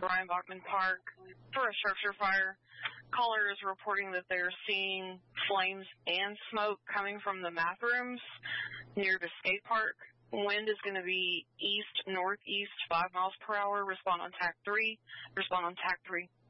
Brian Bachman Park for a structure fire. Caller is reporting that they're seeing flames and smoke coming from the math rooms near the skate park. Wind is going to be east-northeast, 5 miles per hour. Respond on TAC 3. Respond on TAC 3.